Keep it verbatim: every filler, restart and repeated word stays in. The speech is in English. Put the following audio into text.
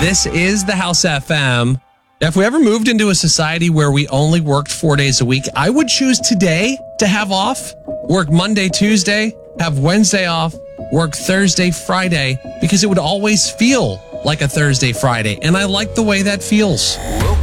This is the House F M. If we ever moved into a society where we only worked four days a week, I would choose today to have off, work Monday, Tuesday, have Wednesday off, work Thursday, Friday, because it would always feel like a Thursday, Friday. And I like the way that feels.